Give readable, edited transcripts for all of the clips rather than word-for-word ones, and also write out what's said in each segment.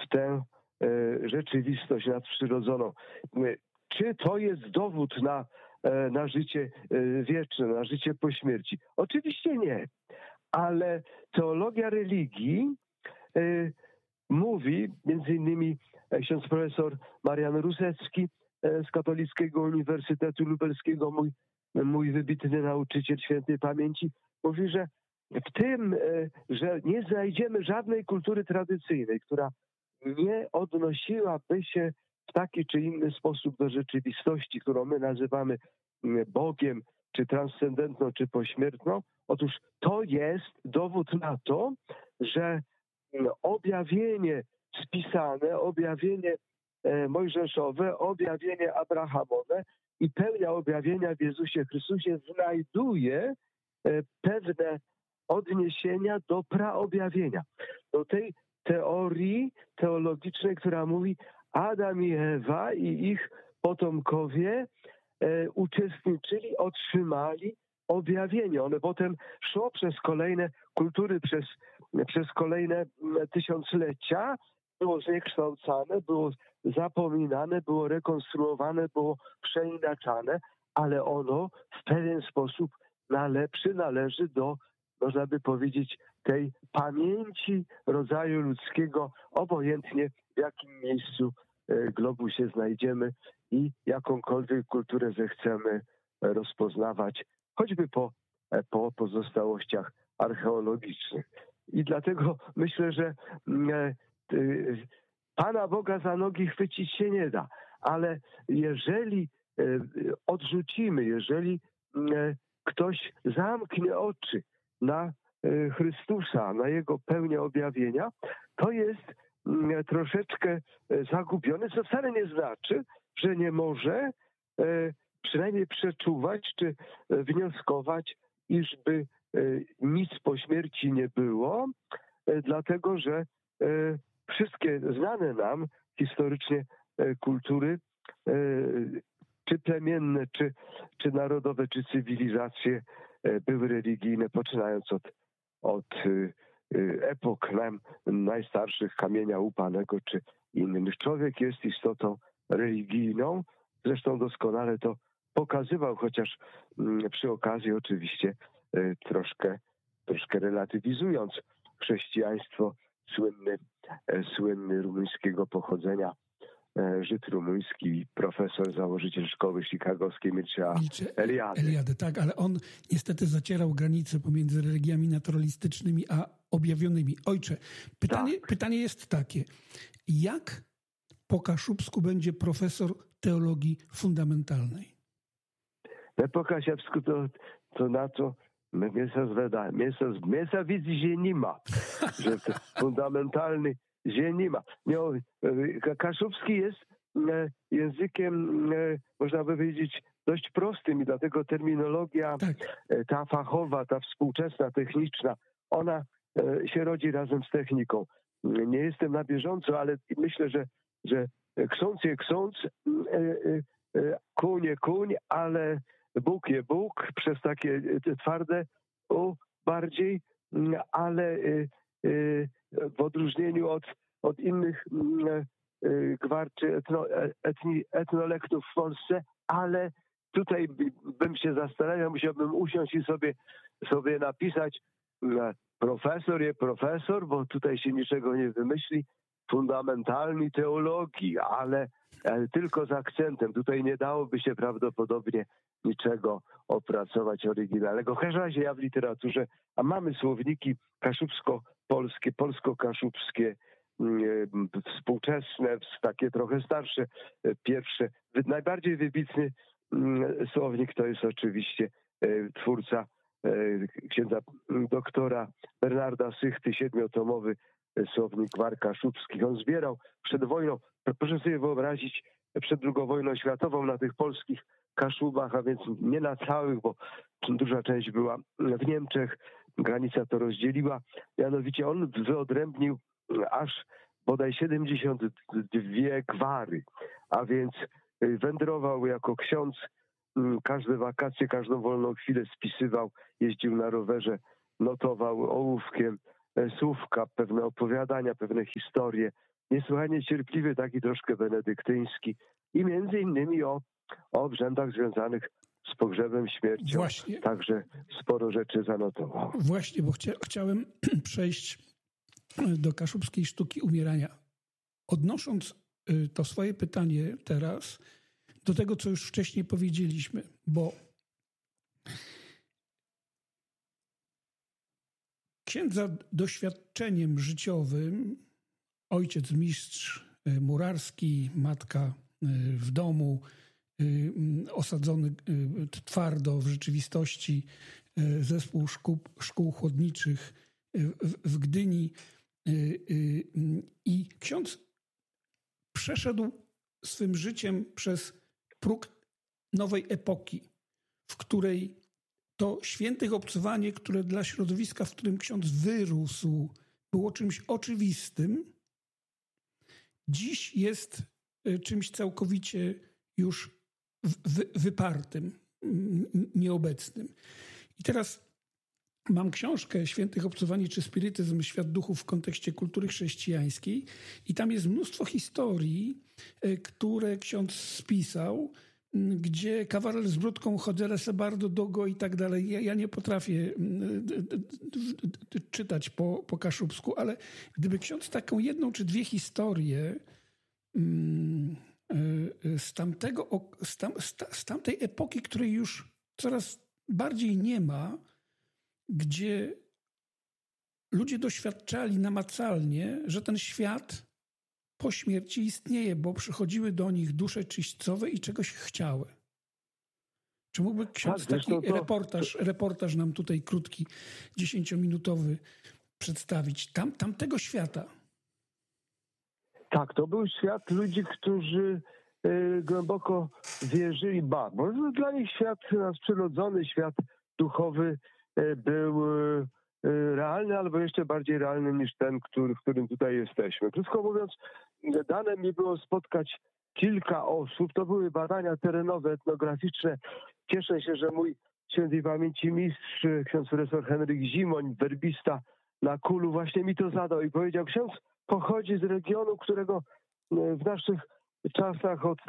w tę rzeczywistość nadprzyrodzoną. Czy to jest dowód na życie wieczne, na życie po śmierci? Oczywiście nie, ale teologia religii mówi, między innymi ksiądz profesor Marian Rusecki z Katolickiego Uniwersytetu Lubelskiego, mój wybitny nauczyciel świętej pamięci, mówi, że w tym, że nie znajdziemy żadnej kultury tradycyjnej, która nie odnosiłaby się w taki czy inny sposób do rzeczywistości, którą my nazywamy Bogiem, czy transcendentną, czy pośmiertną. Otóż to jest dowód na to, że objawienie spisane, objawienie mojżeszowe, objawienie abrahamowe i pełnia objawienia w Jezusie Chrystusie znajduje pewne odniesienia do praobjawienia. Do tej teorii teologicznej, która mówi, Adam i Ewa i ich potomkowie uczestniczyli, otrzymali objawienie. One potem szło przez kolejne kultury, przez kolejne tysiąclecia, było zniekształcane, było zapominane, było rekonstruowane, było przeinaczane, ale ono w pewien sposób przynależy do, można by powiedzieć, tej pamięci rodzaju ludzkiego, obojętnie w jakim miejscu globu się znajdziemy i jakąkolwiek kulturę zechcemy rozpoznawać, choćby po pozostałościach archeologicznych. I dlatego myślę, że Pana Boga za nogi chwycić się nie da, ale jeżeli odrzucimy, jeżeli ktoś zamknie oczy na Chrystusa, na Jego pełnię objawienia, to jest troszeczkę zagubiony, co wcale nie znaczy, że nie może przynajmniej przeczuwać czy wnioskować, iżby nic po śmierci nie było, dlatego że wszystkie znane nam historycznie kultury, czy plemienne, czy narodowe, czy cywilizacje były religijne, poczynając od epok najstarszych, kamienia łupanego, czy innych. Człowiek jest istotą religijną, zresztą doskonale to pokazywał, chociaż przy okazji oczywiście troszkę relatywizując chrześcijaństwo, słynny rumuńskiego pochodzenia Żyd rumuński, profesor, założyciel szkoły chicagowskiej Mircea Eliade. Tak, ale on niestety zacierał granice pomiędzy religiami naturalistycznymi a objawionymi. Ojcze, pytanie jest takie. Jak po kaszubsku będzie profesor teologii fundamentalnej? Po kaszubsku to na to mięsa widzi, że nie ma. Że fundamentalny, że nie ma. Kaszubski jest językiem, można by powiedzieć, dość prostym i dlatego terminologia ta fachowa, ta współczesna, techniczna, ona się rodzi razem z techniką. Nie jestem na bieżąco, ale myślę, że ksiądz je ksiądz, kuń je kuń, ale Bóg je Bóg, przez takie twarde bardziej, ale w odróżnieniu od innych gwarczy etnolektów w Polsce, ale tutaj bym się zastanawiał, musiałbym usiąść i sobie napisać profesor je profesor, bo tutaj się niczego nie wymyśli, fundamentalnej teologii, ale tylko z akcentem. Tutaj nie dałoby się prawdopodobnie niczego opracować oryginalnego. W każdym razie ja w literaturze, a mamy słowniki kaszubsko-polskie, polsko-kaszubskie, współczesne, takie trochę starsze, pierwsze. Najbardziej wybitny słownik to jest oczywiście twórca księdza doktora Bernarda Sychty, 7-tomowy słownik gwar kaszubskich. On zbierał przed wojną, proszę sobie wyobrazić, przed II wojną światową na tych polskich Kaszubach, a więc nie na całych, bo duża część była w Niemczech, granica to rozdzieliła. Mianowicie on wyodrębnił aż bodaj 72 gwary, a więc wędrował jako ksiądz, każde wakacje, każdą wolną chwilę spisywał, jeździł na rowerze, notował ołówkiem słówka, pewne opowiadania, pewne historie. Niesłychanie cierpliwy, taki troszkę benedyktyński i między innymi o obrzędach związanych z pogrzebem, śmiercią. Właśnie. Także sporo rzeczy zanotował. Właśnie, bo chciałem przejść do kaszubskiej sztuki umierania. Odnosząc to swoje pytanie teraz do tego, co już wcześniej powiedzieliśmy, bo księdza doświadczeniem życiowym, ojciec mistrz murarski, matka w domu, osadzony twardo w rzeczywistości zespół szkół chłodniczych w Gdyni. I ksiądz przeszedł swym życiem przez próg nowej epoki, w której to świętych obcowanie, które dla środowiska, w którym ksiądz wyrósł, było czymś oczywistym, dziś jest czymś całkowicie już wypartym, nieobecnym. I teraz mam książkę Świętych obcowanie czy spirytyzm, świat duchów w kontekście kultury chrześcijańskiej i tam jest mnóstwo historii, które ksiądz spisał, gdzie kawaler z brudką, chodzele se bardzo długo i tak dalej. Ja nie potrafię czytać po kaszubsku, ale gdyby ksiądz taką jedną czy dwie historie z tamtej epoki, której już coraz bardziej nie ma, gdzie ludzie doświadczali namacalnie, że ten świat po śmierci istnieje, bo przychodziły do nich dusze czyśćcowe i czegoś chciały. Czy mógłby ksiądz taki reportaż nam tutaj krótki, 10-minutowy przedstawić tamtego świata? Tak, to był świat ludzi, którzy głęboko wierzyli, bo dla nich świat nadprzyrodzony, świat duchowy był realny, albo jeszcze bardziej realny niż ten, w którym tutaj jesteśmy. Krótko mówiąc, dane mi było spotkać kilka osób. To były badania terenowe, etnograficzne. Cieszę się, że mój świętej pamięci mistrz, ksiądz profesor Henryk Zimoń, werbista na Kulu, właśnie mi to zadał i powiedział: ksiądz pochodzi z regionu, którego w naszych czasach od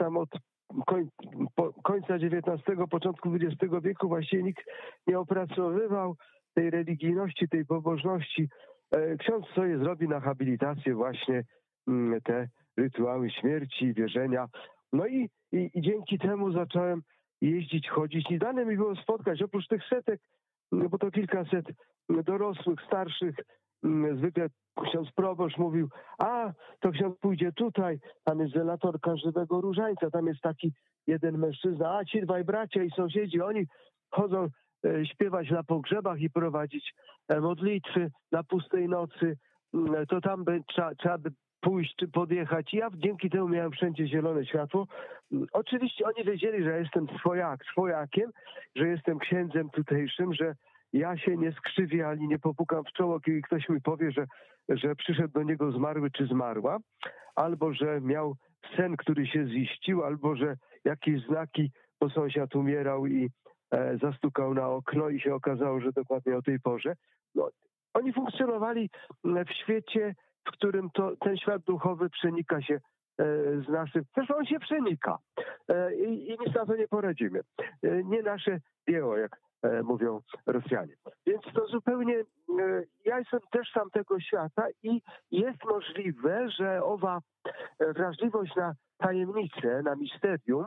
końca XIX, początku XX wieku właściwie nikt nie opracowywał tej religijności, tej pobożności. Ksiądz sobie zrobi na habilitację właśnie te rytuały śmierci, wierzenia. No i dzięki temu zacząłem jeździć, chodzić. I dane mi było spotkać, oprócz tych setek, bo to kilkaset dorosłych, starszych, zwykle ksiądz proboszcz mówił: a, to ksiądz pójdzie tutaj, tam jest zelatorka żywego różańca, tam jest taki jeden mężczyzna, a ci dwaj bracia i sąsiedzi, oni chodzą śpiewać na pogrzebach i prowadzić modlitwy na pustej nocy, to tam trzeba by pójść czy podjechać. I ja dzięki temu miałem wszędzie zielone światło. Oczywiście oni wiedzieli, że jestem swojakiem, że jestem księdzem tutejszym, że ja się nie skrzywię ani nie popukam w czoło, kiedy ktoś mi powie, że przyszedł do niego zmarły czy zmarła, albo że miał sen, który się ziścił, albo że jakieś znaki, bo sąsiad umierał i zastukał na okno i się okazało, że dokładnie o tej porze. No, oni funkcjonowali w świecie, w którym ten świat duchowy przenika się z naszym. Zresztą on się przenika i nic na to nie poradzimy. Nie nasze dzieło, jak mówią Rosjanie. Więc to zupełnie, ja jestem też sam tego świata i jest możliwe, że owa wrażliwość na tajemnicę, na misterium,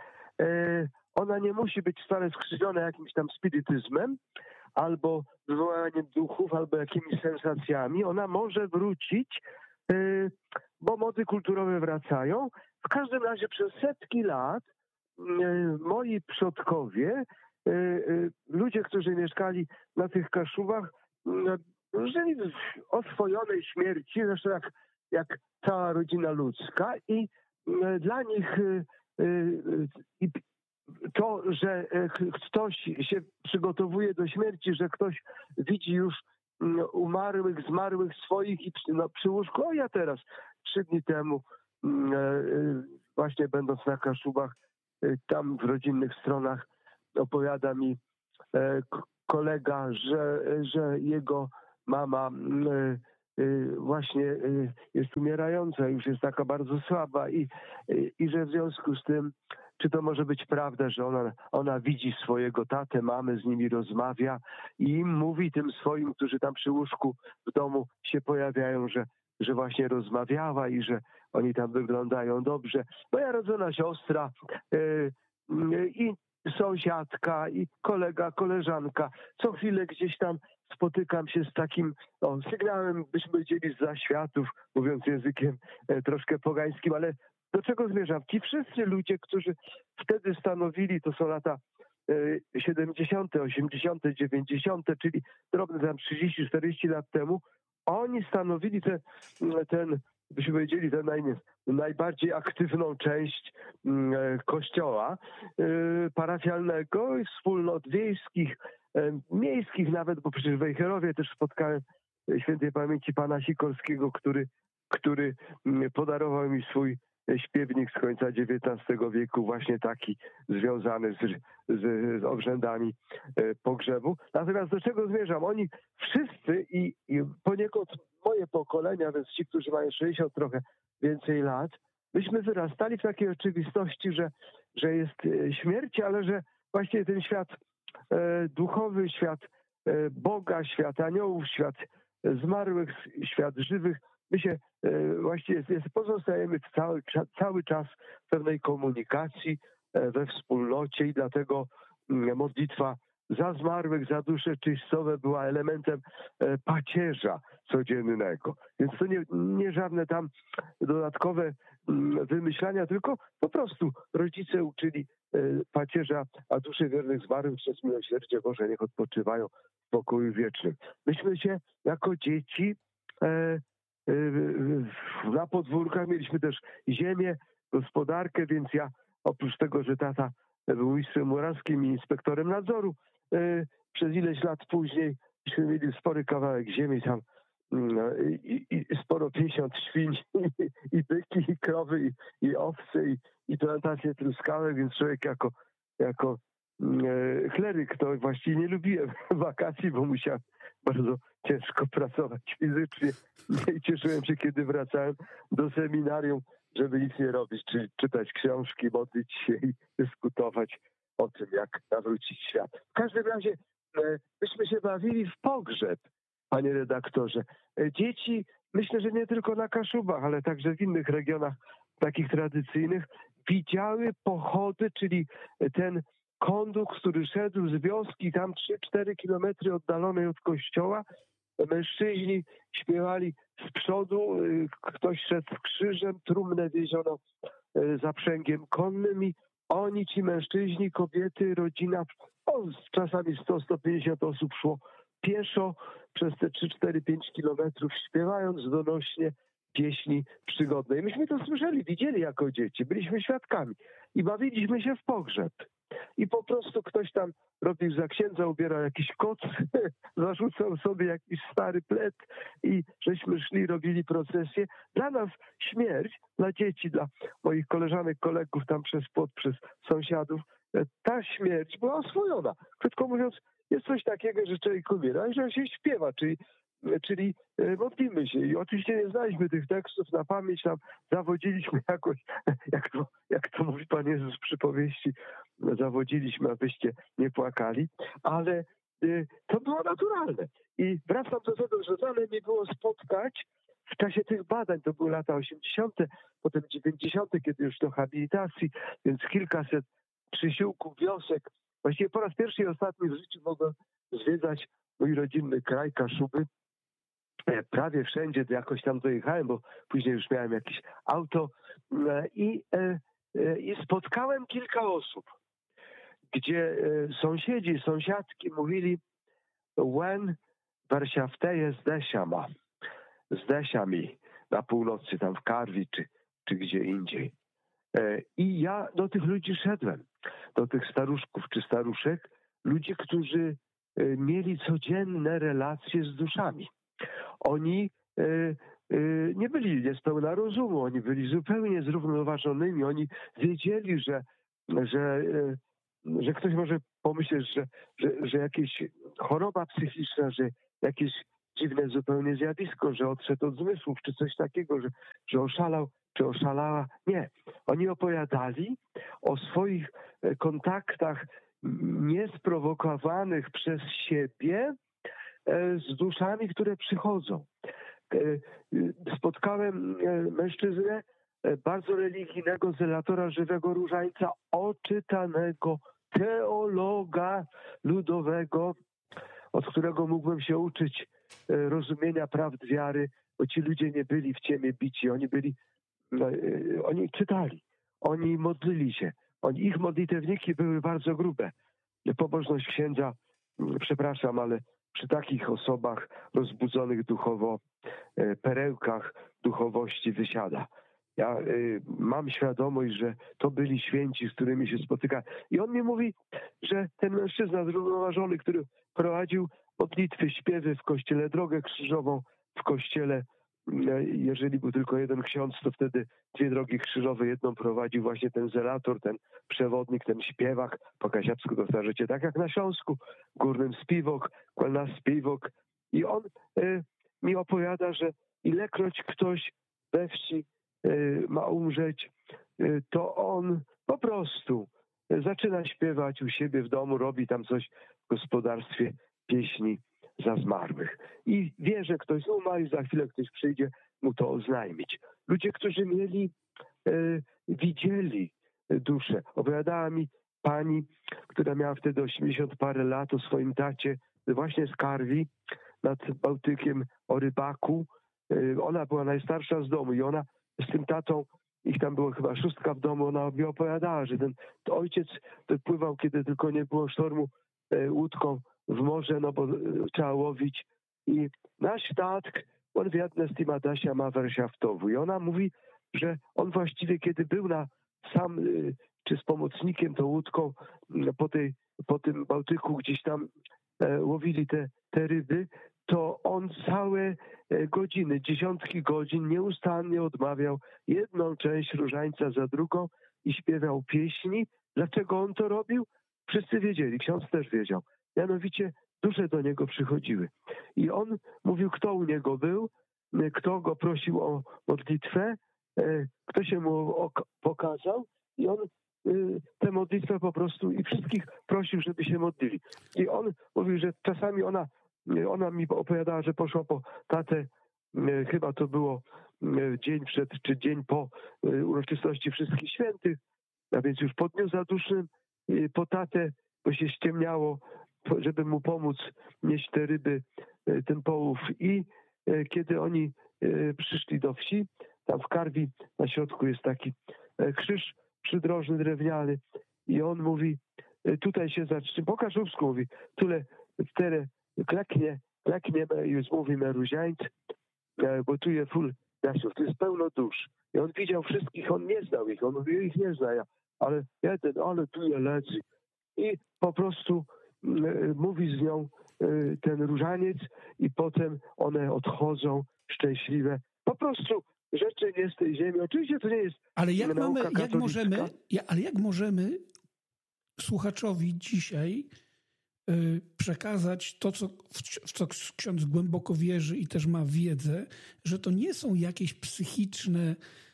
ona nie musi być wcale skrzywiona jakimś tam spirytyzmem, albo wywołaniem duchów, albo jakimiś sensacjami. Ona może wrócić, bo mody kulturowe wracają. W każdym razie przez setki lat moi przodkowie, ludzie, którzy mieszkali na tych Kaszubach, żyli w oswojonej śmierci, zresztą jak cała rodzina ludzka, i dla nich to, że ktoś się przygotowuje do śmierci, że ktoś widzi już zmarłych swoich i przy łóżku. Ja teraz 3 dni temu, właśnie będąc na Kaszubach, tam w rodzinnych stronach, opowiada mi kolega, że jego mama właśnie jest umierająca, już jest taka bardzo słaba i że w związku z tym, czy to może być prawda, że ona widzi swojego tatę, mamy, z nimi rozmawia i im mówi tym swoim, którzy tam przy łóżku w domu się pojawiają, że właśnie rozmawiała i że oni tam wyglądają dobrze. Moja rodzona siostra i sąsiadka i koleżanka. Co chwilę gdzieś tam spotykam się z takim sygnałem, byśmy powiedzieli, z zaświatów, mówiąc językiem troszkę pogańskim, ale do czego zmierzam? Ci wszyscy ludzie, którzy wtedy stanowili, to są lata 70., 80., 90., czyli drobne tam 30-40 lat temu, oni stanowili ten byśmy powiedzieli, tę najbardziej aktywną część kościoła parafialnego i wspólnot wiejskich, miejskich nawet, bo przecież w Wejherowie też spotkałem świętej pamięci pana Sikorskiego, który podarował mi swój śpiewnik z końca XIX wieku, właśnie taki związany z obrzędami pogrzebu. Natomiast do czego zmierzam? Oni wszyscy i poniekąd moje pokolenia, więc ci, którzy mają 60 trochę więcej lat, myśmy wyrastali w takiej oczywistości, że jest śmierć, ale że właściwie ten świat duchowy, świat Boga, świat aniołów, świat zmarłych, świat żywych, my się właściwie pozostajemy cały czas w pewnej komunikacji, we wspólnocie i dlatego modlitwa za zmarłych, za dusze czyścowe była elementem pacierza codziennego. Więc to nie żadne tam dodatkowe wymyślania, tylko po prostu rodzice uczyli pacierza, a dusze wiernych zmarłych przez miłosierdzie Boże niech odpoczywają w pokoju wiecznym. Myśmy się jako dzieci na podwórkach mieliśmy też ziemię, gospodarkę, więc ja oprócz tego, że tata był mistrzem murarskim i inspektorem nadzoru, przez ileś lat później myśmy mieli spory kawałek ziemi tam i sporo 50 świń i byki, i krowy, i owce, i plantacje truskawek, więc człowiek jako kleryk to właściwie nie lubiłem wakacji, bo musiałem bardzo ciężko pracować fizycznie i cieszyłem się, kiedy wracałem do seminarium, żeby nic nie robić, czyli czytać książki, modlić się i dyskutować o tym, jak nawrócić świat. W każdym razie myśmy się bawili w pogrzeb, panie redaktorze. Dzieci, myślę, że nie tylko na Kaszubach, ale także w innych regionach takich tradycyjnych, widziały pochody, czyli ten kondukt, który szedł z wioski, tam 3-4 kilometry oddalonej od kościoła. Mężczyźni śpiewali z przodu, ktoś szedł z krzyżem, trumnę wieziono zaprzęgiem konnym i oni, ci mężczyźni, kobiety, rodzina, czasami 100-150 osób szło pieszo przez te 3-4-5 kilometrów, śpiewając donośnie pieśni przygodnej. Myśmy to słyszeli, widzieli jako dzieci, byliśmy świadkami i bawiliśmy się w pogrzeb. I po prostu ktoś tam robił za księdza, ubierał jakiś koc, zarzucał sobie jakiś stary plet i żeśmy szli, robili procesję. Dla nas śmierć, dla dzieci, dla moich koleżanek, kolegów tam przez płot, przez sąsiadów, ta śmierć była oswojona. Krótko mówiąc, jest coś takiego, że człowiek umiera i że się śpiewa, czyli modlimy się. I oczywiście nie znaliśmy tych tekstów na pamięć, tam zawodziliśmy jakoś, jak to mówi Pan Jezus w przypowieści, zawodziliśmy, abyście nie płakali, ale to było naturalne. I wracam do tego, że dane mi było spotkać w czasie tych badań, to były lata 80., potem 90., kiedy już do habilitacji, więc kilkaset przysiłków, wiosek. Właściwie po raz pierwszy i ostatni w życiu mogłem zwiedzać mój rodzinny kraj, Kaszuby. Prawie wszędzie jakoś tam dojechałem, bo później już miałem jakieś auto i spotkałem kilka osób, gdzie sąsiedzi, sąsiadki mówili when Warszawteje z Desiami na północy, tam w Karwi czy gdzie indziej. I ja do tych ludzi szedłem, do tych staruszków czy staruszek, ludzi, którzy mieli codzienne relacje z duszami. Oni nie byli niespełna rozumu, oni byli zupełnie zrównoważonymi, oni wiedzieli, że ktoś może pomyśleć, że jakaś choroba psychiczna, że jakieś dziwne zupełnie zjawisko, że odszedł od zmysłów, czy coś takiego, że oszalał, czy oszalała. Nie. Oni opowiadali o swoich kontaktach niesprowokowanych przez siebie z duszami, które przychodzą. Spotkałem mężczyznę bardzo religijnego, zelatora żywego różańca, oczytanego teologa ludowego, od którego mógłbym się uczyć rozumienia prawd wiary, bo ci ludzie nie byli w ciemię bici, oni czytali, oni modlili się, ich modlitewniki były bardzo grube. Pobożność księdza, przepraszam, ale przy takich osobach rozbudzonych duchowo, perełkach duchowości wysiada. Ja mam świadomość, że to byli święci, z którymi się spotyka. I on mi mówi, że ten mężczyzna zrównoważony, który prowadził modlitwy, śpiewy w kościele, drogę krzyżową w kościele, jeżeli był tylko jeden ksiądz, to wtedy 2 drogi krzyżowe, jedną prowadził właśnie ten zelator, ten przewodnik, ten śpiewak, po kasiapsku to starzecie, tak jak na Śląsku, górnym spiwok, nas spiwok. I on mi opowiada, że ilekroć ktoś we wsi ma umrzeć, to on po prostu zaczyna śpiewać u siebie w domu, robi tam coś w gospodarstwie, pieśni za zmarłych. I wie, że ktoś umarł i za chwilę ktoś przyjdzie mu to oznajmić. Ludzie, którzy widzieli duszę. Opowiadała mi pani, która miała wtedy 80 parę lat, o swoim tacie właśnie z Karwi nad Bałtykiem, o rybaku. Ona była najstarsza z domu i ona z tym tatą, ich tam było chyba 6 w domu, ona mi opowiadała, że ten ojciec wypływał, kiedy tylko nie było sztormu, łódką w morze, no bo trzeba łowić. I nasz tatk, on wiedne z tym Adasia ma wersiaftową. I ona mówi, że on właściwie, kiedy był sam, czy z pomocnikiem, tą łódką po tym Bałtyku gdzieś tam łowili te ryby, to on całe godziny, dziesiątki godzin nieustannie odmawiał jedną część różańca za drugą i śpiewał pieśni. Dlaczego on to robił? Wszyscy wiedzieli, ksiądz też wiedział. Mianowicie dusze do niego przychodziły. I on mówił, kto u niego był, kto go prosił o modlitwę, kto się mu pokazał i on tę modlitwę po prostu i wszystkich prosił, żeby się modlili. I on mówił, że czasami ona mi opowiadała, że poszła po tatę, chyba to było dzień przed, czy dzień po uroczystości Wszystkich Świętych, a więc już po dniu zadusznym, po tatę, bo się ściemniało, żeby mu pomóc nieść te ryby, ten połów. I kiedy oni przyszli do wsi, tam w Karwi na środku jest taki krzyż przydrożny, drewniany i on mówi, tutaj się zacznie, po kaszubsku mówi, tyle klekniemy, już mówimy różańc, bo tu jest full naszów, tu jest pełno dusz. I on widział wszystkich, on nie znał ich, on mówił, ich nie zna, ale tu je leży. I po prostu mówi z nią ten różaniec i potem one odchodzą szczęśliwe. Po prostu rzeczy nie z tej ziemi. Oczywiście to nie jest nauka katolicka. Ale jak możemy słuchaczowi dzisiaj przekazać to, w co ksiądz głęboko wierzy i też ma wiedzę, że to nie są jakieś psychiczne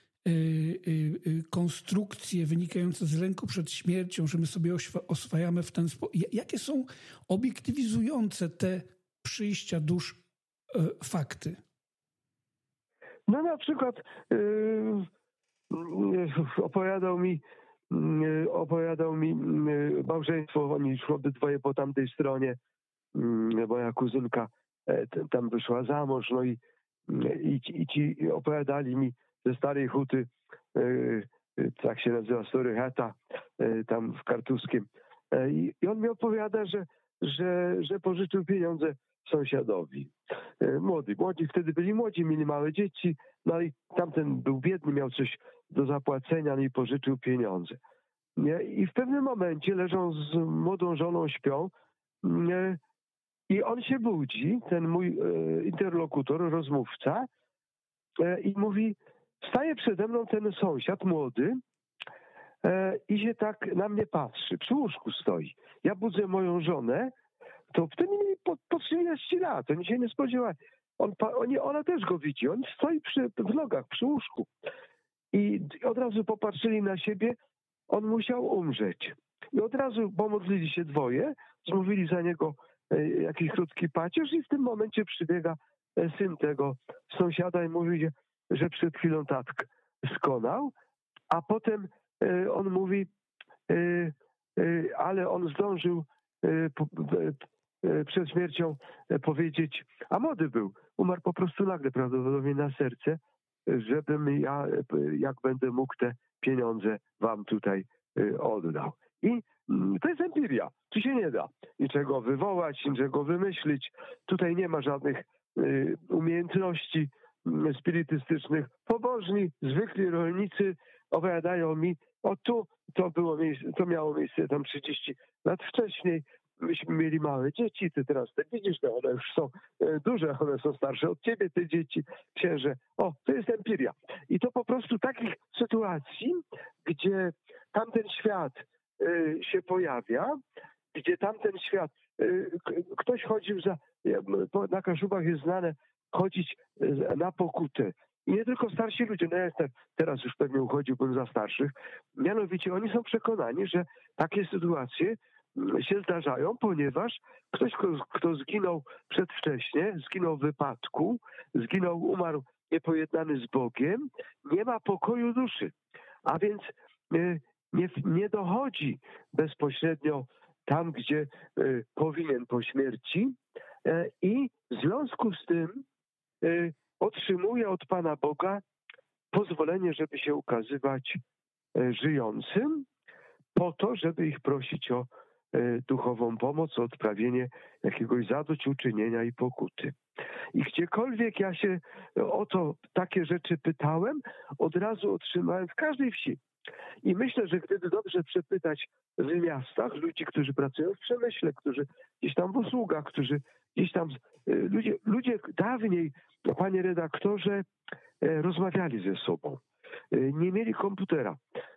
konstrukcje wynikające z lęku przed śmiercią, że my sobie oswajamy w ten sposób. Jakie są obiektywizujące te przyjścia dusz fakty? No na przykład opowiadał mi małżeństwo, oni szło obydwoje po tamtej stronie, moja kuzynka tam wyszła za mąż, no i ci opowiadali mi ze Starej Huty, tak się nazywa, Stary Chata, tam w Kartuskiem. I on mi opowiada, że pożyczył pieniądze sąsiadowi. Młodzi wtedy byli młodzi, mieli małe dzieci, no i tamten był biedny, miał coś do zapłacenia, no i pożyczył pieniądze. I w pewnym momencie leżą z młodą żoną, śpią i on się budzi, ten mój interlokutor, rozmówca, i mówi, staje przede mną ten sąsiad młody i się tak na mnie patrzy. Przy łóżku stoi. Ja budzę moją żonę, to wtedy mieli po 30 lat, oni się nie spodziewali. Ona też go widzi, on stoi w nogach, przy łóżku. I od razu popatrzyli na siebie, on musiał umrzeć. I od razu pomodlili się dwoje, zmówili za niego jakiś krótki pacierz i w tym momencie przybiega syn tego sąsiada i mówi, że przed chwilą tatk skonał, a potem on mówi, ale on zdążył przed śmiercią powiedzieć, a młody był, umarł po prostu nagle prawdopodobnie na serce, żebym ja, jak będę mógł, te pieniądze wam tutaj oddał. I to jest empiria. Tu się nie da niczego wywołać, niczego wymyślić. Tutaj nie ma żadnych umiejętności spirytystycznych. Pobożni, zwykli rolnicy opowiadają mi, to miało miejsce tam 30 lat wcześniej. Myśmy mieli małe dzieci, ty teraz te widzisz, no one już są duże, one są starsze od ciebie, te dzieci, księże. To jest empiria. I to po prostu takich sytuacji, gdzie tamten świat się pojawia, gdzie tamten świat, ktoś chodził na Kaszubach jest znane chodzić na pokutę. I nie tylko starsi ludzie, no ja teraz już pewnie uchodziłbym za starszych, mianowicie oni są przekonani, że takie sytuacje się zdarzają, ponieważ ktoś, kto zginął przedwcześnie, zginął w wypadku, umarł niepojednany z Bogiem, nie ma pokoju duszy. A więc nie dochodzi bezpośrednio tam, gdzie powinien po śmierci i w związku z tym otrzymuje od Pana Boga pozwolenie, żeby się ukazywać żyjącym, po to, żeby ich prosić o duchową pomoc, o odprawienie jakiegoś zadośćuczynienia i pokuty. I gdziekolwiek ja się o to takie rzeczy pytałem, od razu otrzymałem w każdej wsi. I myślę, że gdyby dobrze przepytać w miastach ludzi, którzy pracują w przemyśle, którzy gdzieś tam w usługach, którzy gdzieś tam... Ludzie dawniej, panie redaktorze, rozmawiali ze sobą. Nie mieli komputera.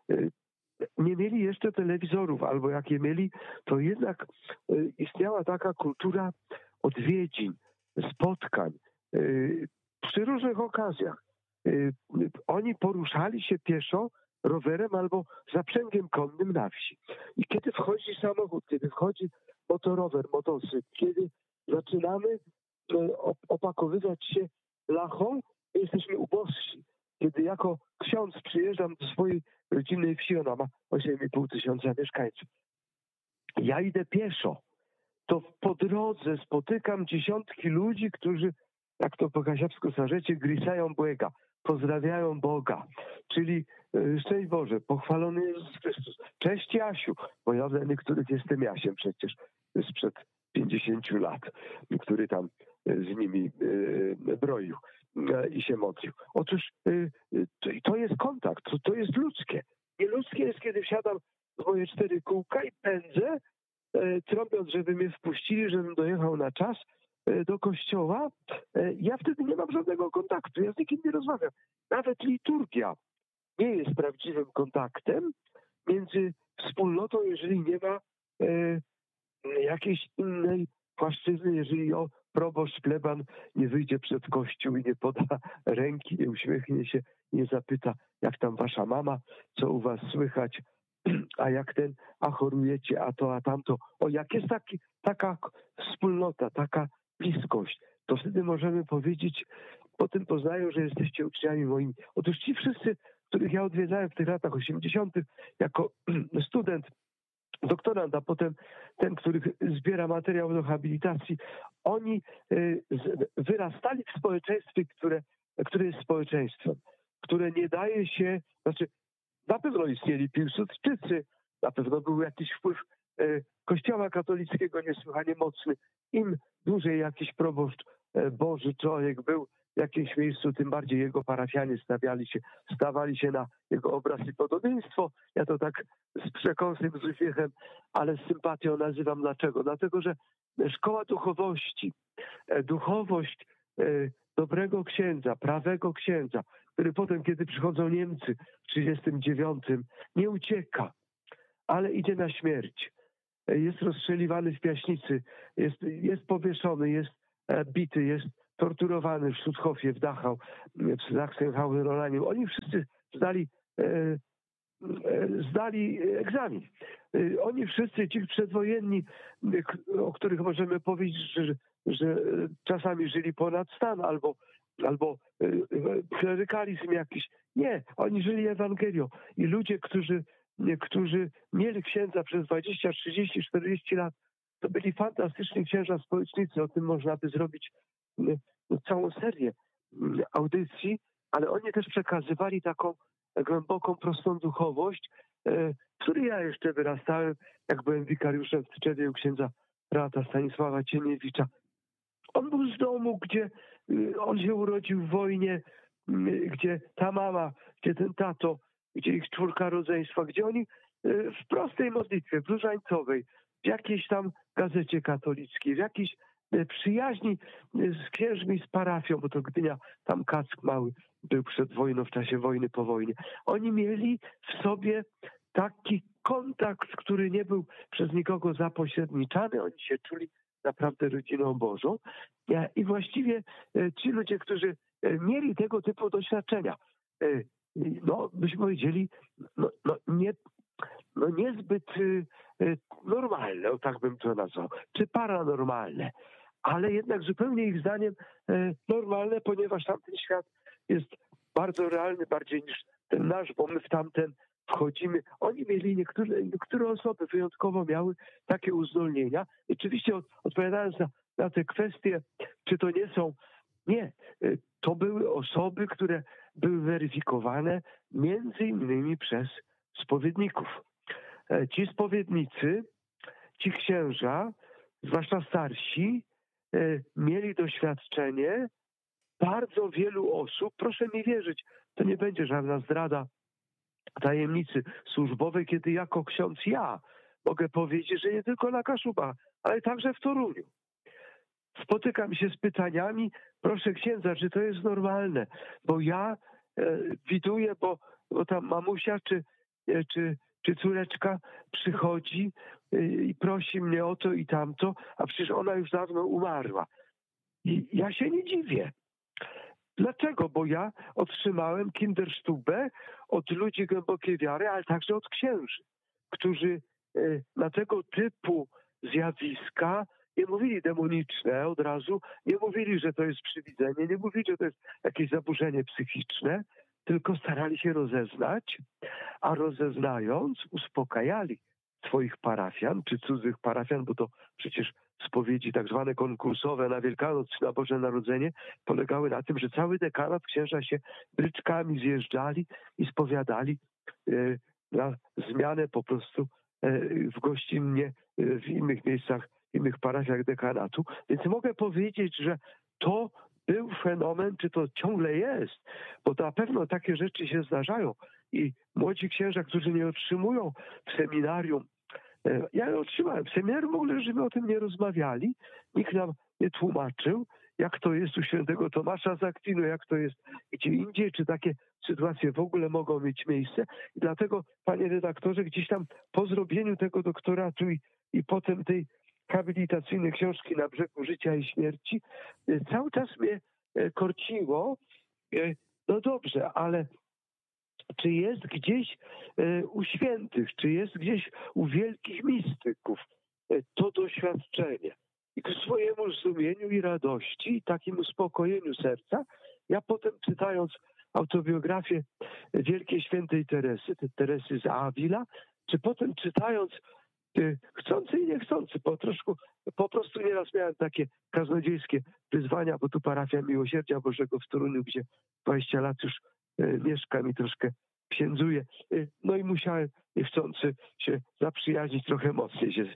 Nie mieli jeszcze telewizorów, albo jak je mieli, to jednak istniała taka kultura odwiedzin, spotkań przy różnych okazjach. Oni poruszali się pieszo, rowerem albo zaprzęgiem konnym na wsi. I kiedy wchodzi samochód, kiedy wchodzi motorower, motocykl, kiedy zaczynamy opakowywać się lachą, jesteśmy ubożsi. Kiedy jako ksiądz przyjeżdżam do swojej rodzinnej wsi, ona ma 8,5 tysiąca mieszkańców. Ja idę pieszo, to po drodze spotykam dziesiątki ludzi, którzy, jak to po kasiapsku starzecie, grisają Błega, pozdrawiają Boga. Czyli szczęść Boże, pochwalony Jezus Chrystus. Cześć Jasiu, bo ja dla niektórych jestem Jasiem przecież sprzed 50 lat, który tam z nimi broił i się modlił. Otóż to jest kontakt, to jest ludzkie. Nieludzkie jest, kiedy wsiadam w moje 4 kółka i pędzę, trąbiąc, żeby mnie wpuścili, żebym dojechał na czas do kościoła. Ja wtedy nie mam żadnego kontaktu, ja z nikim nie rozmawiam. Nawet liturgia nie jest prawdziwym kontaktem między wspólnotą, jeżeli nie ma jakiejś innej płaszczyzny, jeżeli proboszcz, pleban nie wyjdzie przed kościół i nie poda ręki, nie uśmiechnie się, nie zapyta, jak tam wasza mama, co u was słychać, a chorujecie, a to, a tamto. Jak jest taka wspólnota, taka bliskość, to wtedy możemy powiedzieć, potem poznają, że jesteście uczniami moimi. Otóż ci wszyscy, których ja odwiedzałem w tych latach 80. jako student, doktorant, a potem ten, który zbiera materiał do habilitacji, oni wyrastali w społeczeństwie, które jest społeczeństwem, które nie daje się, na pewno istnieli Piłsudczycy, na pewno był jakiś wpływ Kościoła katolickiego niesłychanie mocny. Im dłużej jakiś proboszcz, Boży człowiek był w jakimś miejscu, tym bardziej jego parafianie stawali się na jego obraz i podobieństwo. Ja to tak z przekąsem, z uśmiechem, ale z sympatią nazywam. Dlaczego? Dlatego, że szkoła duchowość dobrego księdza, prawego księdza, który potem, kiedy przychodzą Niemcy w 1939, nie ucieka, ale idzie na śmierć. jest rozstrzeliwany w Piaśnicy, jest powieszony, jest bity, jest torturowany w Schutthofie, w Dachau, w Sachsenhausen-Rolaniu. Oni wszyscy zdali egzamin. Oni wszyscy, ci przedwojenni, o których możemy powiedzieć, że czasami żyli ponad stan albo klerykalizm jakiś. Nie, oni żyli Ewangelią. I ludzie, którzy mieli księdza przez 20, 30, 40 lat, to byli fantastyczni księża społecznicy. O tym można by zrobić całą serię audycji, ale oni też przekazywali taką głęboką, prostą duchowość, w której ja jeszcze wyrastałem, jak byłem wikariuszem w Tczewie u księdza brata Stanisława Ciemiewicza. On był z domu, gdzie on się urodził w wojnie, gdzie ta mama, gdzie ten tato, gdzie ich 4 rodzeństwa, gdzie oni w prostej modlitwie, w różańcowej, w jakiejś tam gazecie katolickiej, w jakiejś przyjaźni z księżmi, z parafią, bo to Gdynia, tam Kack mały był przed wojną, w czasie wojny, po wojnie. Oni mieli w sobie taki kontakt, który nie był przez nikogo zapośredniczany. Oni się czuli naprawdę rodziną Bożą. I właściwie ci ludzie, którzy mieli tego typu doświadczenia, byśmy powiedzieli, niezbyt normalne, tak bym to nazwał, czy paranormalne, ale jednak zupełnie ich zdaniem normalne, ponieważ tamten świat jest bardzo realny, bardziej niż ten nasz, bo my w tamten wchodzimy. Oni mieli, niektóre osoby wyjątkowo miały takie uzdolnienia. I oczywiście odpowiadając na te kwestie, czy to nie są... Nie, to były osoby, które były weryfikowane między innymi przez spowiedników. Ci spowiednicy, ci księża, zwłaszcza starsi, mieli doświadczenie bardzo wielu osób. Proszę mi wierzyć, to nie będzie żadna zdrada tajemnicy służbowej, kiedy jako ksiądz ja mogę powiedzieć, że nie tylko na Kaszubach, ale także w Toruniu. Spotykam się z pytaniami, proszę księdza, czy to jest normalne, bo ja widuję, bo tam mamusia czy córeczka przychodzi i prosi mnie o to i tamto, a przecież ona już dawno umarła. I ja się nie dziwię. Dlaczego? Bo ja otrzymałem Kinderstube od ludzi głębokiej wiary, ale także od księży, którzy na tego typu zjawiska nie mówili demoniczne od razu, nie mówili, że to jest przywidzenie, nie mówili, że to jest jakieś zaburzenie psychiczne, tylko starali się rozeznać, a rozeznając uspokajali swoich parafian, czy cudzych parafian, bo to przecież spowiedzi tak zwane konkursowe na Wielkanoc czy na Boże Narodzenie polegały na tym, że cały dekanat księża się bryczkami zjeżdżali i spowiadali na zmianę po prostu w gościnnie w innych miejscach, w innych parafiach dekanatu. Więc mogę powiedzieć, że to był fenomen, czy to ciągle jest, bo na pewno takie rzeczy się zdarzają i młodzi księża, którzy nie otrzymują w seminarium, ja je otrzymałem w seminarium, w ogóle żeśmy o tym nie rozmawiali, nikt nam nie tłumaczył, jak to jest u świętego Tomasza z Akwinu, jak to jest gdzie indziej, czy takie sytuacje w ogóle mogą mieć miejsce. I dlatego, panie redaktorze, gdzieś tam po zrobieniu tego doktoratu i potem tej habilitacyjnej książki Na brzegu życia i śmierci, cały czas mnie korciło, no dobrze, ale czy jest gdzieś u świętych, czy jest gdzieś u wielkich mistyków to doświadczenie? I ku swojemu zdumieniu i radości, i takim uspokojeniu serca, ja potem czytając autobiografię wielkiej świętej Teresy z Avila, czy potem czytając chcący i niechcący, po prostu nieraz miałem takie kaznodziejskie wyzwania, bo tu parafia Miłosierdzia Bożego w Toruniu, gdzie 20 lat już mieszkam i troszkę księdzuję. No i musiałem niechcący się zaprzyjaźnić trochę mocniej się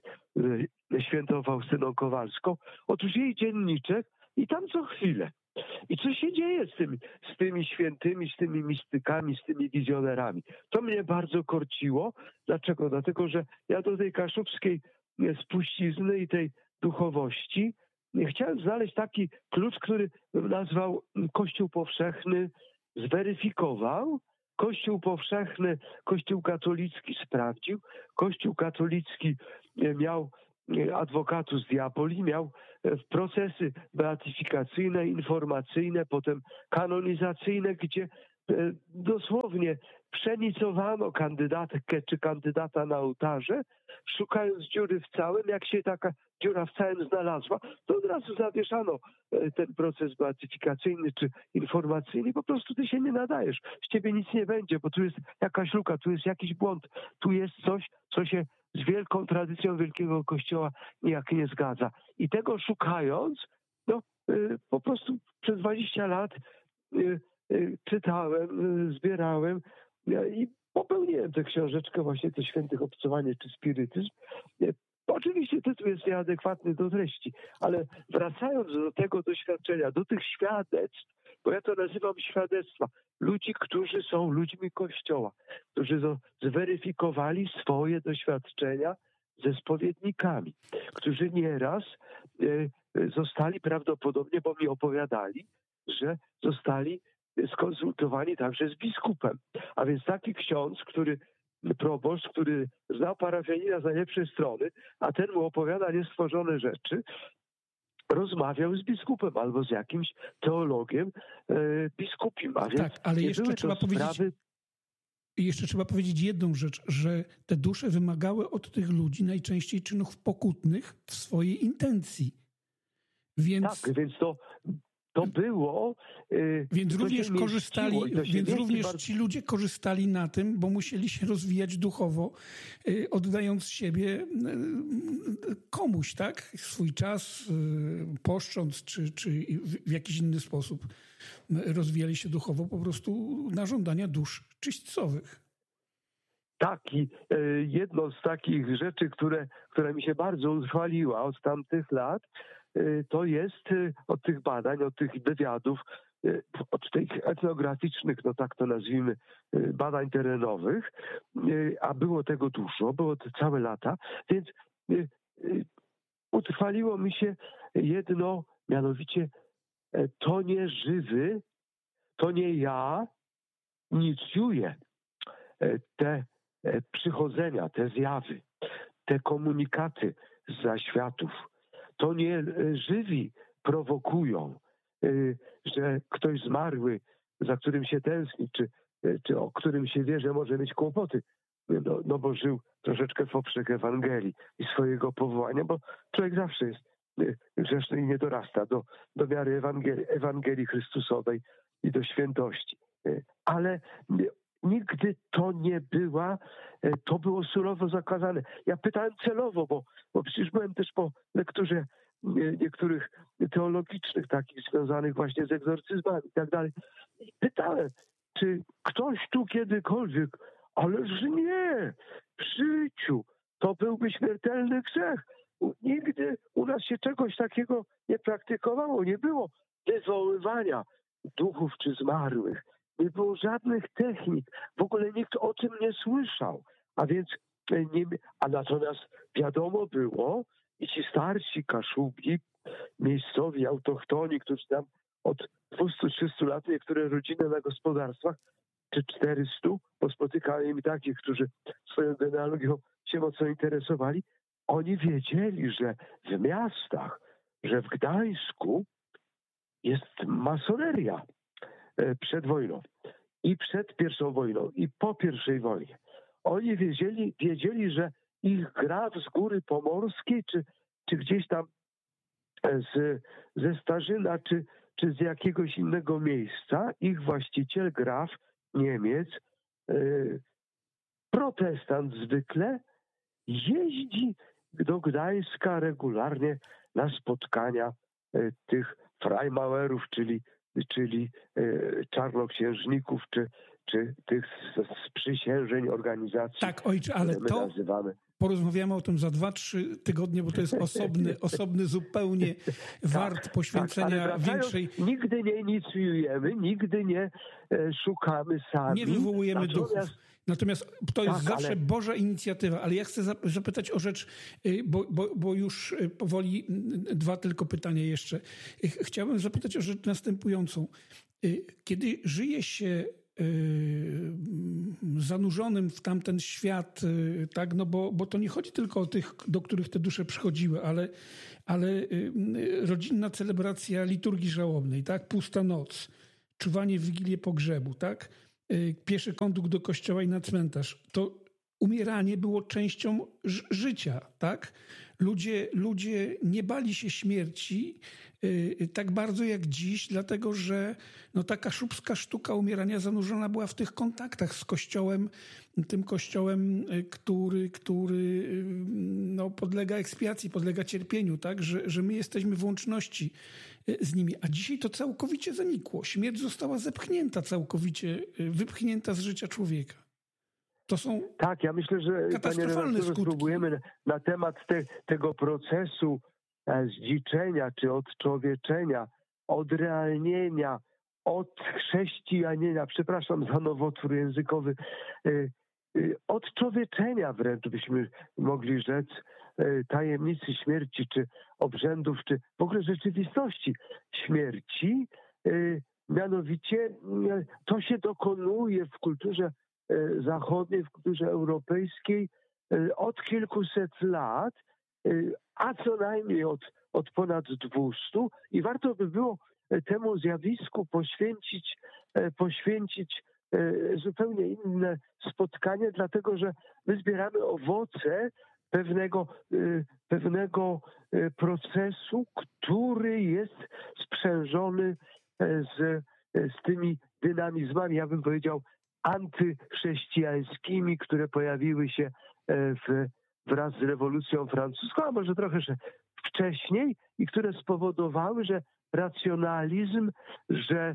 z świętą Faustyną Kowalską. Otóż jej dzienniczek i tam co chwilę. I co się dzieje z tymi świętymi, z tymi mistykami, z tymi wizjonerami? To mnie bardzo korciło. Dlaczego? Dlatego, że ja do tej kaszubskiej spuścizny i tej duchowości chciałem znaleźć taki klucz, który bym nazwał Kościół powszechny zweryfikował, Kościół powszechny, Kościół katolicki sprawdził, Kościół katolicki miał advocatus diaboli, miał procesy beatyfikacyjne, informacyjne, potem kanonizacyjne, gdzie dosłownie przenicowano kandydatkę czy kandydata na ołtarze, szukając dziury w całym. Jak się taka dziura w całym znalazła, to od razu zawieszano ten proces beatyfikacyjny czy informacyjny. Po prostu ty się nie nadajesz. Z ciebie nic nie będzie, bo tu jest jakaś luka, tu jest jakiś błąd, tu jest coś, co się z wielką tradycją Wielkiego Kościoła nijak nie zgadza. I tego szukając, po prostu przez 20 lat czytałem, zbierałem i popełniłem tę książeczkę, właśnie to Świętych Obcowanie czy Spirytyzm. Oczywiście tytuł jest nieadekwatny do treści, ale wracając do tego doświadczenia, do tych świadectw, bo ja to nazywam świadectwa, ludzi, którzy są ludźmi Kościoła, którzy zweryfikowali swoje doświadczenia ze spowiednikami, którzy nieraz zostali prawdopodobnie, bo mi opowiadali, że zostali skonsultowani także z biskupem. A więc taki ksiądz, proboszcz, który znał parafianina z najlepszej strony, a ten mu opowiada niestworzone rzeczy, rozmawiał z biskupem albo z jakimś teologiem biskupim. A więc tak, ale jeszcze trzeba powiedzieć jedną rzecz, że te dusze wymagały od tych ludzi najczęściej czynów pokutnych w swojej intencji. Więc... Tak, więc to było... Więc również ci ludzie korzystali na tym, bo musieli się rozwijać duchowo, oddając siebie komuś, tak? Swój czas, poszcząc, czy w jakiś inny sposób rozwijali się duchowo po prostu na żądania dusz czyśćcowych. Tak, i jedno z takich rzeczy, która mi się bardzo utrwaliła od tamtych lat, to jest od tych badań, od tych wywiadów, od tych etnograficznych, no tak to nazwijmy, badań terenowych, a było tego dużo, było to całe lata, więc utrwaliło mi się jedno, mianowicie to nie żywy, to nie ja inicjuję te przychodzenia, te zjawy, te komunikaty z zaświatów. To nie żywi prowokują, że ktoś zmarły, za którym się tęskni, czy o którym się wie, że może mieć kłopoty, no bo żył troszeczkę w poprzek Ewangelii i swojego powołania, bo człowiek zawsze jest grzeszny i nie dorasta do miary Ewangelii Chrystusowej i do świętości. Ale nigdy to było surowo zakazane. Ja pytałem celowo, bo przecież byłem też po lekturze niektórych teologicznych, takich związanych właśnie z egzorcyzmami i tak dalej. I pytałem, czy ktoś tu kiedykolwiek, ależ nie, w życiu, to byłby śmiertelny grzech. Nigdy u nas się czegoś takiego nie praktykowało, nie było wywoływania duchów czy zmarłych. Nie było żadnych technik. W ogóle nikt o tym nie słyszał. A natomiast wiadomo było, i ci starsi Kaszubi, miejscowi, autochtoni, którzy tam od 200-300 lat, niektóre rodziny na gospodarstwach, czy 400, bo spotykałem mi takich, którzy swoją genealogią się mocno interesowali, oni wiedzieli, że w miastach, że w Gdańsku jest masoneria przed wojną i przed pierwszą wojną i po pierwszej wojnie. Oni wiedzieli, że ich graf z Góry Pomorskiej, czy gdzieś tam ze Starzyna, czy z jakiegoś innego miejsca, ich właściciel, graf, Niemiec, protestant zwykle, jeździ do Gdańska regularnie na spotkania tych Freimauerów, czyli czarnoksiężników, czy tych sprzysiężeń organizacji. Tak, ojcze, ale to nazywamy. Porozmawiamy o tym za 2-3 tygodnie, bo to jest osobny zupełnie wart poświęcenia większej... Nigdy nie inicjujemy, nigdy nie szukamy sami. Nie wywołujemy duchów. Natomiast to jest zawsze Boża inicjatywa. Ale ja chcę zapytać o rzecz, bo już powoli 2 tylko pytania jeszcze. Chciałbym zapytać o rzecz następującą. Kiedy żyje się zanurzonym w tamten świat, tak, no bo to nie chodzi tylko o tych, do których te dusze przychodziły, ale rodzinna celebracja liturgii żałobnej, tak, pusta noc, czuwanie w Wigilię pogrzebu, tak, pieszy kondukt do kościoła i na cmentarz, to umieranie było częścią życia, tak? Ludzie nie bali się śmierci tak bardzo jak dziś, dlatego że no, ta kaszubska sztuka umierania zanurzona była w tych kontaktach z Kościołem, tym Kościołem, który no, podlega ekspiacji, podlega cierpieniu, tak? Że my jesteśmy w łączności z nimi. A dzisiaj to całkowicie zanikło. Śmierć została zepchnięta całkowicie, wypchnięta z życia człowieka. To są tak, ja myślę, że katastrofalne skutki. Spróbujemy na temat tego procesu zdziczenia czy odczłowieczenia, odrealnienia, odchrześcijanienia, przepraszam za nowotwór językowy, odczłowieczenia wręcz byśmy mogli rzec, tajemnicy śmierci, czy obrzędów, czy w ogóle rzeczywistości śmierci. Mianowicie to się dokonuje w kulturze zachodniej, w kulturze europejskiej od kilkuset lat, a co najmniej od ponad 200, i warto by było temu zjawisku poświęcić zupełnie inne spotkanie, dlatego że my zbieramy owoce pewnego procesu, który jest sprzężony z tymi dynamizmami, ja bym powiedział, antychrześcijańskimi, które pojawiły się wraz z rewolucją francuską, a może trochę wcześniej, i które spowodowały, że racjonalizm, że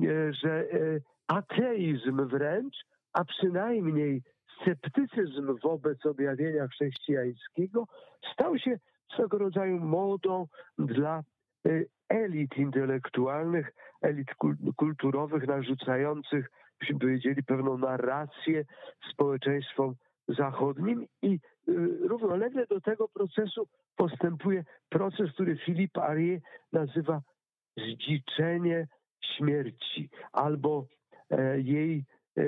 ateizm wręcz, a przynajmniej sceptycyzm wobec objawienia chrześcijańskiego stał się swego rodzaju modą dla elit intelektualnych, elit kulturowych, narzucających, byśmy powiedzieli, pewną narrację społeczeństwom zachodnim, i równolegle do tego procesu postępuje proces, który Philippe Arié nazywa zdziczenie śmierci, albo jej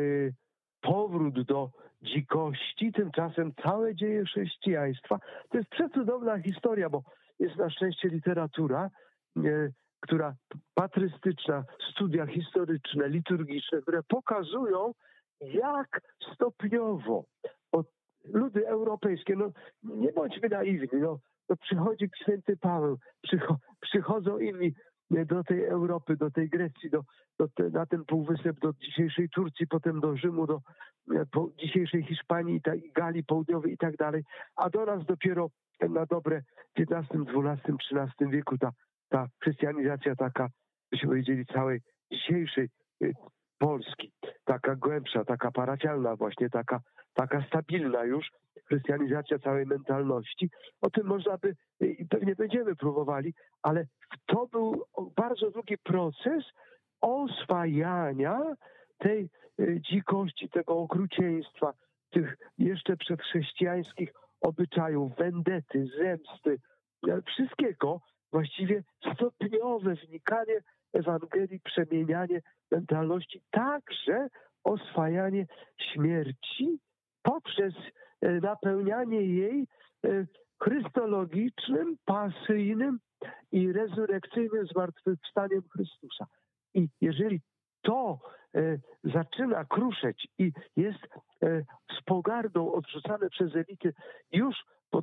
powrót do dzikości. Tymczasem całe dzieje chrześcijaństwa to jest przecudowna historia, bo jest na szczęście literatura, która patrystyczna, studia historyczne, liturgiczne, które pokazują, jak stopniowo ludy europejskie, no nie bądźmy naiwni, no przychodzi święty Paweł, przychodzą inni do tej Europy, do tej Grecji, na ten półwysep, do dzisiejszej Turcji, potem do Rzymu, do dzisiejszej Hiszpanii, Galii Południowej i tak dalej, a do nas dopiero na dobre w XV, XII, XIII wieku ta chrystianizacja taka, byśmy powiedzieli, całej dzisiejszej Polski, taka głębsza, taka parafialna właśnie, taka stabilna już chrystianizacja całej mentalności. O tym można by, i pewnie będziemy próbowali, ale to był bardzo długi proces oswajania tej dzikości, tego okrucieństwa, tych jeszcze przedchrześcijańskich obyczajów, wendety, zemsty, wszystkiego, właściwie stopniowe wnikanie Ewangelii, przemienianie mentalności, także oswajanie śmierci poprzez napełnianie jej chrystologicznym, pasyjnym i rezurekcyjnym zmartwychwstaniem Chrystusa. I jeżeli to zaczyna kruszeć i jest z pogardą odrzucane przez elity już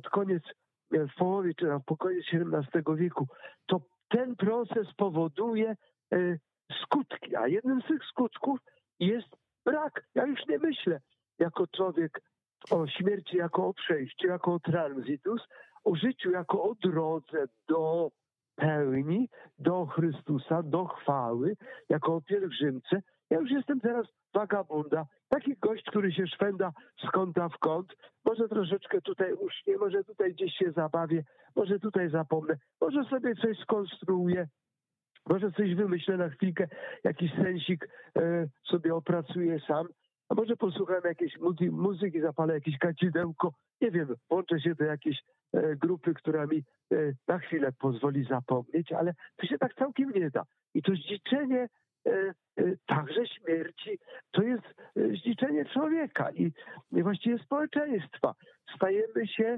w połowie czy po koniec XVII wieku, to ten proces powoduje skutki, a jednym z tych skutków jest brak. Ja już nie myślę jako człowiek o śmierci jako o przejściu, jako o transitus, o życiu jako o drodze do pełni, do Chrystusa, do chwały, jako o pielgrzymce. Ja już jestem teraz wagabunda, taki gość, który się szwenda z kąta w kąt, może troszeczkę tutaj uśnie, może tutaj gdzieś się zabawię, może tutaj zapomnę, może sobie coś skonstruuję, może coś wymyślę na chwilkę, jakiś sensik sobie opracuję sam, a może posłucham jakiejś muzyki, zapalę jakieś kadzidełko, nie wiem, włączę się do jakiejś grupy, która mi na chwilę pozwoli zapomnieć, ale to się tak całkiem nie da. I to zdziczenie także śmierci, to jest zniszczenie człowieka i właściwie społeczeństwa. Stajemy się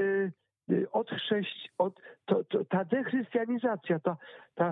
ta dechrystianizacja, ta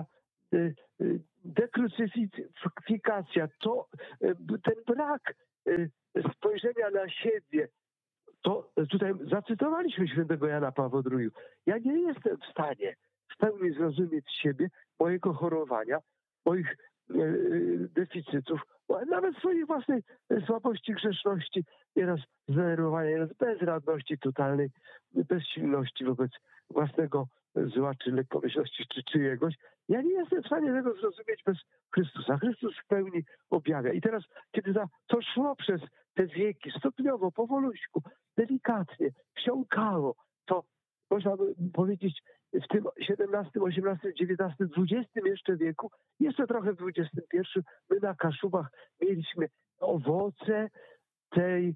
dekrucyfikacja, ten brak spojrzenia na siebie, to tutaj zacytowaliśmy świętego Jana Pawła II. Ja nie jestem w stanie w pełni zrozumieć siebie, mojego chorowania, moich deficytów, nawet swojej własnej słabości, grzeszności, nieraz zdenerwowania, nieraz bezradności totalnej, bezsilności wobec własnego zła, czy lekkomyślności, czy czyjegoś. Ja nie jestem w stanie tego zrozumieć bez Chrystusa. Chrystus w pełni objawia. I teraz, kiedy to szło przez te wieki, stopniowo, powoluśku, delikatnie, wsiąkało, to można by powiedzieć w tym XVII, XVIII, XIX, XX jeszcze wieku, jeszcze trochę w XXI, my na Kaszubach mieliśmy owoce tej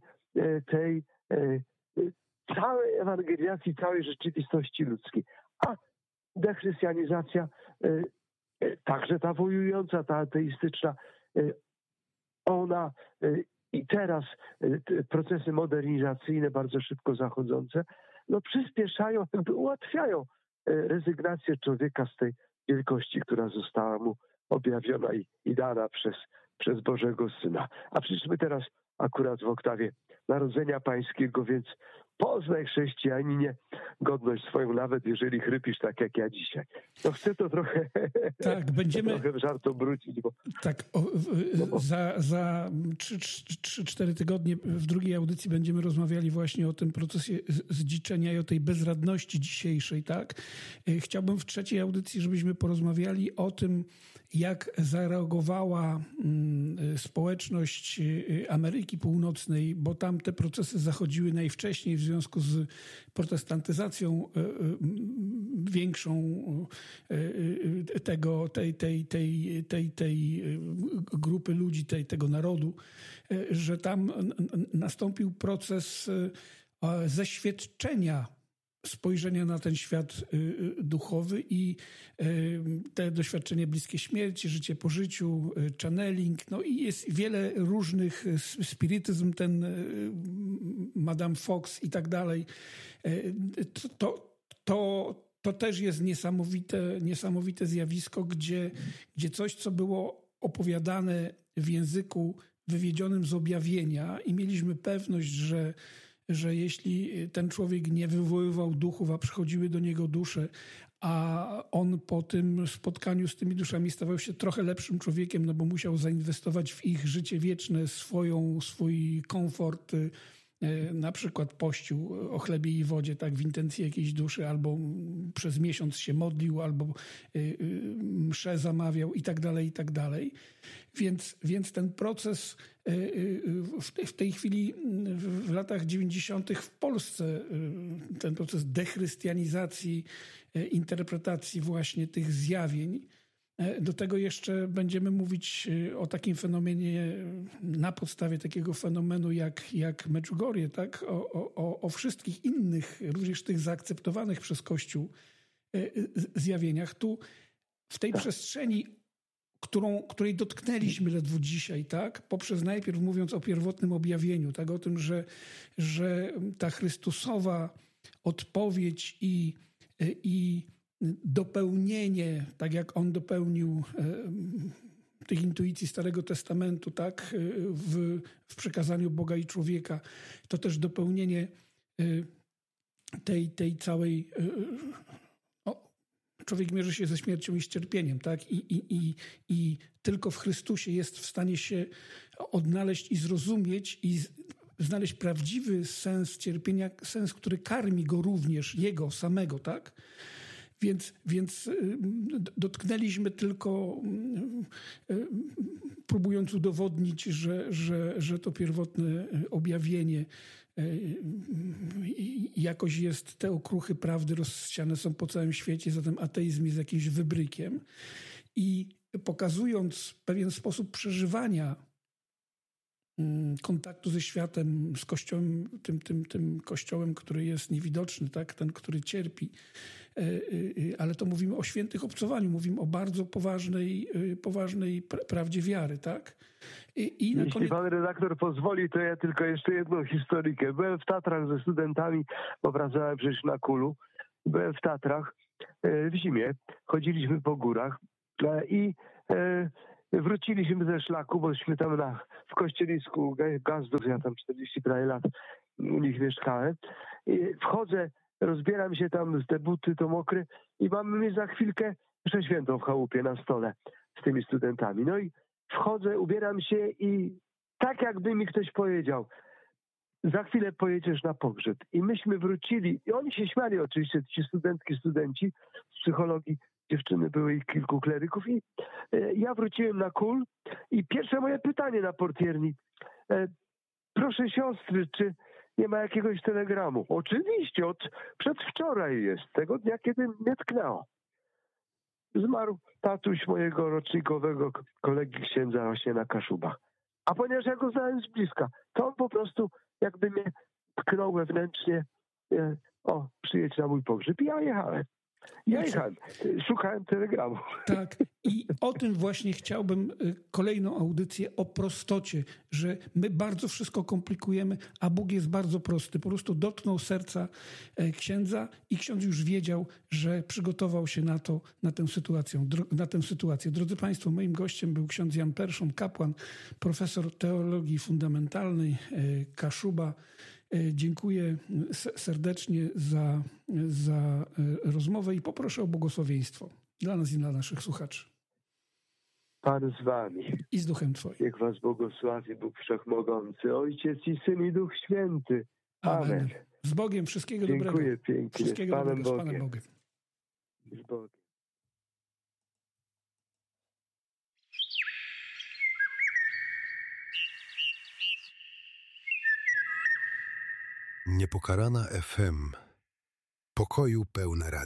całej ewangelizacji, całej rzeczywistości ludzkiej. A dechrystianizacja, także ta wojująca, ta ateistyczna, ona i teraz procesy modernizacyjne, bardzo szybko zachodzące, przyspieszają, ułatwiają rezygnację człowieka z tej wielkości, która została mu objawiona i dana przez Bożego Syna. A przecież my teraz akurat w oktawie Narodzenia Pańskiego, więc poznaj, chrześcijaninie, godność swoją, nawet jeżeli chrypisz tak jak ja dzisiaj. Chcę to trochę, trochę w żart obrócić. Tak, za 3-4 tygodnie w drugiej audycji będziemy rozmawiali właśnie o tym procesie zdziczenia i o tej bezradności dzisiejszej, tak? Chciałbym w trzeciej audycji, żebyśmy porozmawiali o tym, jak zareagowała społeczność Ameryki Północnej, bo tam te procesy zachodziły najwcześniej w związku z protestantyzacją większą tej grupy ludzi, tego narodu, że tam nastąpił proces zeświadczenia spojrzenia na ten świat duchowy i te doświadczenie bliskie śmierci, życie po życiu, channeling, i jest wiele różnych, spirytyzm, ten Madame Fox i tak dalej. To też jest niesamowite zjawisko, gdzie coś, co było opowiadane w języku wywiedzionym z objawienia i mieliśmy pewność, że jeśli ten człowiek nie wywoływał duchów, a przychodziły do niego dusze, a on po tym spotkaniu z tymi duszami stawał się trochę lepszym człowiekiem, bo musiał zainwestować w ich życie wieczne, swój komfort, na przykład pościł o chlebie i wodzie, tak, w intencji jakiejś duszy, albo przez miesiąc się modlił, albo mszę zamawiał i tak dalej. Więc ten proces w tej chwili, w latach 90. w Polsce, ten proces dechrystianizacji, interpretacji właśnie tych zjawień. Do tego jeszcze będziemy mówić o takim fenomenie, na podstawie takiego fenomenu jak Medjugorje, tak? O wszystkich innych, również tych zaakceptowanych przez Kościół zjawieniach. Tu w tej przestrzeni, której dotknęliśmy ledwo dzisiaj, tak? Poprzez najpierw mówiąc o pierwotnym objawieniu, tak? O tym, że ta Chrystusowa odpowiedź i dopełnienie, tak jak on dopełnił tych intuicji Starego Testamentu, tak, w przekazaniu Boga i człowieka, to też dopełnienie tej całej... Człowiek mierzy się ze śmiercią i z cierpieniem, tak? I tylko w Chrystusie jest w stanie się odnaleźć i zrozumieć i znaleźć prawdziwy sens cierpienia, sens, który karmi go również, jego samego, tak? Więc dotknęliśmy tylko, próbując udowodnić, że to pierwotne objawienie jakoś jest, te okruchy prawdy rozsiane są po całym świecie, zatem ateizm jest jakimś wybrykiem. I pokazując pewien sposób przeżywania kontaktu ze światem, z Kościołem, tym Kościołem, który jest niewidoczny, tak? Ten, który cierpi. Ale to mówimy o świętych obcowaniu, mówimy o bardzo poważnej prawdzie wiary, tak? Jeśli pan redaktor pozwoli, to ja tylko jeszcze jedną historykę. Byłem w Tatrach ze studentami, bo pracowałem przecież na Kulu. Byłem w Tatrach w zimie, chodziliśmy po górach i wróciliśmy ze szlaku, bośmy tam w Kościelisku Gazdów, ja tam 40 prawie lat u nich mieszkałem. I wchodzę, rozbieram się tam, te buty to mokre i mamy za chwilkę mszę świętą w chałupie na stole z tymi studentami. No i wchodzę, ubieram się i tak jakby mi ktoś powiedział, za chwilę pojedziesz na pogrzeb. I myśmy wrócili i oni się śmiali oczywiście, ci studenci z psychologii, dziewczyny były i kilku kleryków i ja wróciłem na Kul i pierwsze moje pytanie na portierni, proszę siostry, czy nie ma jakiegoś telegramu? Oczywiście, od przedwczoraj jest, tego dnia, kiedy mnie tknęło. Zmarł tatuś mojego rocznikowego kolegi księdza właśnie na Kaszubach. A ponieważ ja go znałem z bliska, to on po prostu jakby mnie tknął wewnętrznie, przyjedź na mój pogrzeb i ja jechałem. Szukałem telegramu. Tak, i o tym właśnie chciałbym kolejną audycję, o prostocie, że my bardzo wszystko komplikujemy, a Bóg jest bardzo prosty. Po prostu dotknął serca księdza i ksiądz już wiedział, że przygotował się na tę sytuację. Drodzy Państwo, moim gościem był ksiądz Jan Perszon, kapłan, profesor teologii fundamentalnej Kaszuba. Dziękuję serdecznie za rozmowę i poproszę o błogosławieństwo dla nas i dla naszych słuchaczy. Pan z wami. I z duchem Twoim. Niech was błogosławi Bóg Wszechmogący, Ojciec i Syn i Duch Święty. Amen. Z Bogiem, wszystkiego Dziękuję dobrego. Dziękuję pięknie. Wszystkiego dobrego, z Panem Bogiem. Z Bogiem. Niepokalana FM. Pokoju pełne radio.